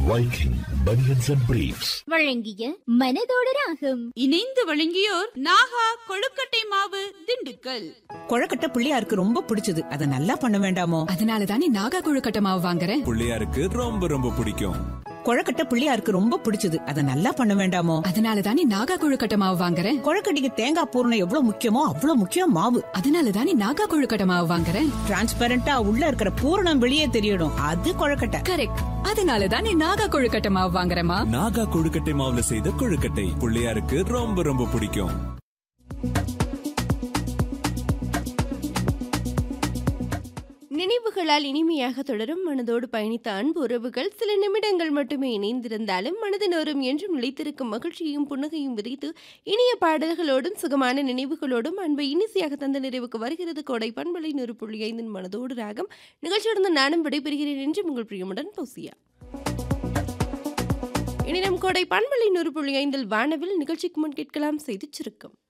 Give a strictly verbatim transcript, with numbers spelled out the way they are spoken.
Viking Bunions and Briefs. வழங்கிய மனதோடு ராகம். இணைந்து வழங்கியோர் நாகா கொழுக்கட்டை மாவு திண்டுக்கல். கொழுக்கட்டை பிள்ளையாருக்கு ரொம்ப பிடிச்சது, அதை நல்லா பண்ண வேண்டாமோ? அதனாலதான் நாகா கொழுக்கட்டை மாவு வாங்குறேன். பிள்ளையாருக்கு ரொம்ப ரொம்ப பிடிக்கும். கொழுக்கட்டை பிள்ளையாருக்கு ரொம்ப பிடிச்சது, அதை நல்லா பண்ண வேண்டாமோ? அதனாலதான் நாகா கொழுக்கட்டை மாவு வாங்குறேன். கொழுக்கட்டைக்கு தேங்காய் பூரணம் எவ்வளவு முக்கியமோ அவ்வளவு முக்கியம் மாவு. அதனாலதான் நாகா கொழுக்கட்டை மாவு வாங்குறேன். டிரான்ஸ்பரண்டா உள்ள இருக்கிற பூரணம் வெளியே தெரியணும், அது கொழுக்கட்டை. கரெக்ட். அதனாலதான் நாகா கொழுக்கட்டை மாவு வாங்குறேமா. நாகா கொழுக்கட்டை மாவுல செய்த கொழுக்கட்டை பிள்ளையாருக்கு ரொம்ப ரொம்ப பிடிக்கும். நினைவுகளால் இனிமையாக தொடரும் மனதோடு பயணித்த அன்பு உறவுகள் சில நிமிடங்கள் மட்டுமே இணைந்திருந்தாலும் மனதினோரும் என்றும் நிலைத்திருக்கும் மகிழ்ச்சியும் புன்னகையும் விதைத்து இனிய பாடல்களோடும் சுகமான நினைவுகளோடும் அன்பை இனிசையாக தந்த நிறைவுக்கு வருகிறது கோடை பண்பலை நூறு புள்ளி ஐந்தின் மனதோடு ராகம். நிகழ்ச்சியுடன் நானும் விடைபெறுகிறேன் என்று உங்கள் பிரியமுடன் பௌசியா. இனி நம் கோடை பண்பலை நூறு புள்ளி ஐந்தில் வானவில் நிகழ்ச்சிக்கு முன் கேட்கலாம் செய்தி சுருக்கம்.